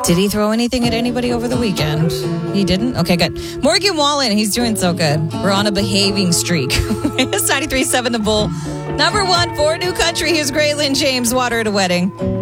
Did he throw anything at anybody over the weekend? He didn't? Okay, good. Morgan Wallen, he's doing so good. We're on a behaving streak. It's 93.7 The Bull. Number one for New Country. Here's Graylin James, Water at a Wedding.